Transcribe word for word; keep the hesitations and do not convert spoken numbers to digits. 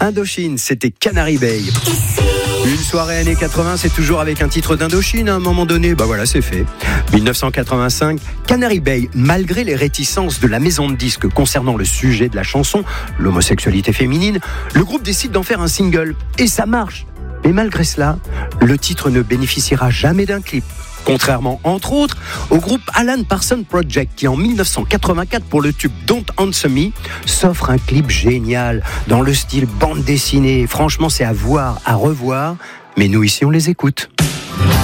Indochine, c'était Canary Bay. Une soirée années quatre-vingts, c'est toujours avec un titre d'Indochine. À un moment donné, bah voilà, c'est fait. dix-neuf cent quatre-vingt-cinq, Canary Bay, malgré les réticences de la maison de disques concernant le sujet de la chanson, l'homosexualité féminine, le groupe décide d'en faire un single. Et ça marche. Mais malgré cela, le titre ne bénéficiera jamais d'un clip. Contrairement, entre autres, au groupe Alan Parsons Project qui, en dix-neuf cent quatre-vingt-quatre, pour le tube Don't Answer Me, s'offre un clip génial, dans le style bande dessinée. Franchement, c'est à voir, à revoir. Mais nous, ici, on les écoute.